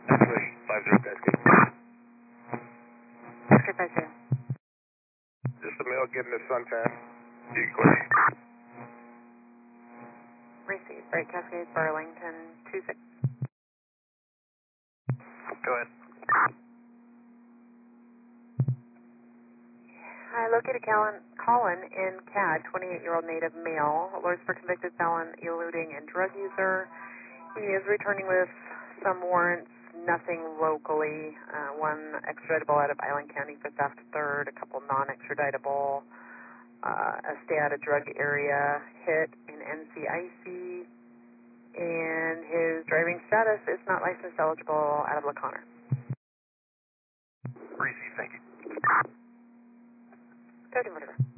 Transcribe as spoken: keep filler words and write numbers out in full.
Push five zero Cascade. Cascade five zero. Just a male getting his suntan. You can push. Receive. Break Cascade, Burlington two six. Go ahead. I located Colin, Colin in C A D, twenty-eight-year-old native male, alerts for convicted felon, eluding, and drug user. He is returning with some warrants, nothing locally. Uh, one extraditable out of Island County for theft third, a couple non-extraditable, uh, a stay out of drug area hit in N C I C, and his driving status is not license eligible out of La Conner. Receive, thank you. Go to murder.